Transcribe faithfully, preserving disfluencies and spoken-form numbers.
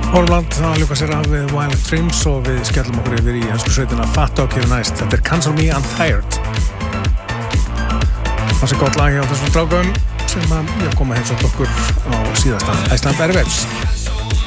Orland, það ljúka sér af við Violent Dreams og við skellum okkur yfir í hansku sveitina Fat Dog hér næst. Þetta er Cancel Me I'm Tired. Það sé gott lag hjá þessum strákum sem að ég kom að heimsótt okkur á síðasta Iceland Airwaves.